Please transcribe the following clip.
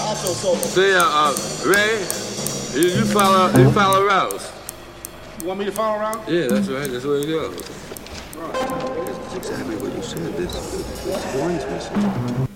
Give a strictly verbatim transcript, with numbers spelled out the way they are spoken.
also solo. See, uh, uh, Ray, you, you follow, you follow Rouse. You want me to follow around? Yeah, that's right. That's what it goes. That's exactly what you said. This, the, the horn's missing.